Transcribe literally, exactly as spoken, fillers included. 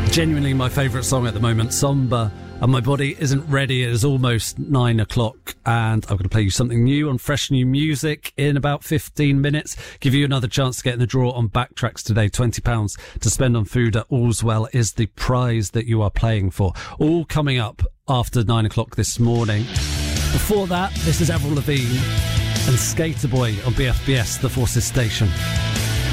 Genuinely my favourite song at the moment, Somber, and my body isn't ready. It is almost nine o'clock, and I'm going to play you something new on fresh new music in about fifteen minutes. Give you another chance to get in the draw on Backtracks today. twenty pounds to spend on food at Allswell is the prize that you are playing for. All coming up after nine o'clock this morning. Before that, this is Avril Lavigne and Skater Boy on B F B S, the Forces Station.